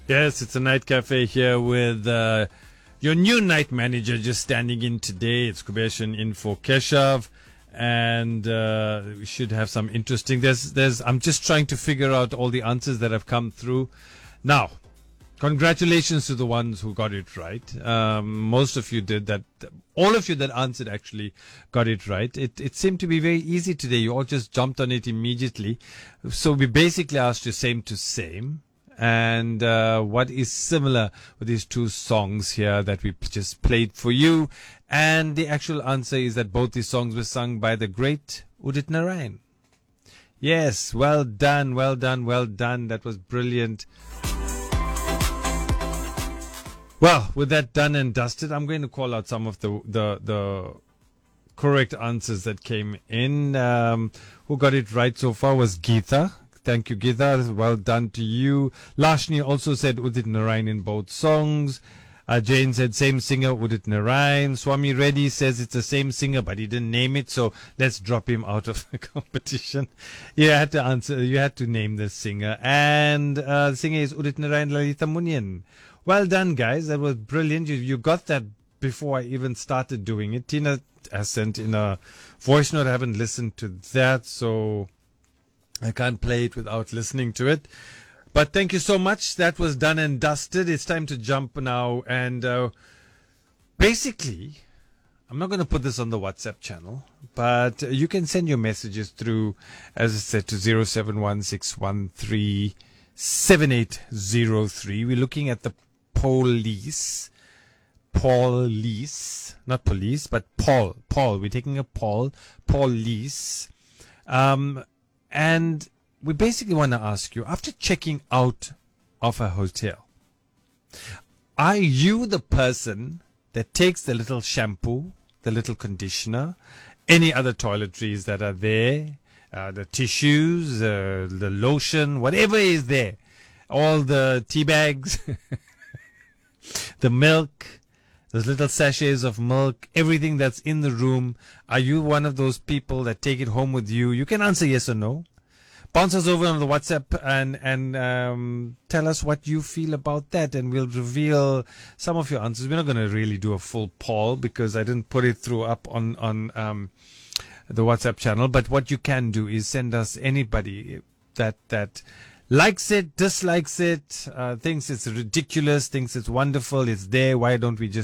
Yes, it's a night cafe here with your new night manager just standing in today. It's Kubeshan in for Keshav, and we should have some interesting. I'm just trying to figure out all the answers that have come through. Now, congratulations to the ones who got it right. Most of you did that. All of you that answered actually got it right. It seemed to be very easy today. You all just jumped on it immediately. So we basically asked you same to same. And what is similar with these two songs here that we just played for you. And the actual answer is that both these songs were sung by the great Udit Narayan. Yes, well done, well done, well done. That was brilliant. Well, with that done and dusted, I'm going to call out some of the correct answers that came in. Who got it right so far was Geetha. Thank you, Geetha. Well done to you. Lashni also said Udit Narayan in both songs. Jane said same singer, Udit Narayan. Swami Reddy says it's the same singer, but he didn't name it, so let's drop him out of the competition. You had to answer. You had to name the singer, and the singer is Udit Narayan Lalitha Munyan. Well done, guys. That was brilliant. You got that before I even started doing it. Tina has sent in a voice note. I haven't listened to that, so I can't play it without listening to it. But thank you so much. That was done and dusted. It's time to jump now. And basically, I'm not going to put this on the WhatsApp channel, but you can send your messages through, as I said, to 0716137803. We're looking at the police. Not police, but Paul. We're taking a police. And we basically want to ask you, after checking out of a hotel, are you the person that takes the little shampoo, the little conditioner, any other toiletries that are there, the tissues, the lotion, whatever is there, all the tea bags, the milk, those little sachets of milk, everything that's in the room? Are you one of those people that take it home with you? You can answer yes or no. Bounce us over on the WhatsApp and tell us what you feel about that, and we'll reveal some of your answers. We're not going to really do a full poll because I didn't put it through up on the WhatsApp channel. But what you can do is send us anybody that likes it, dislikes it, thinks it's ridiculous, thinks it's wonderful, it's there. Why don't we just